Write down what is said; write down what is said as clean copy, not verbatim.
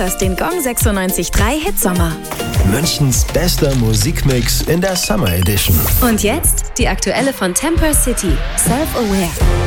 hörst den Gong 96.3 Hit Sommer. Münchens bester Musikmix in der Summer Edition. Und jetzt die aktuelle von Temper City, Self-Aware.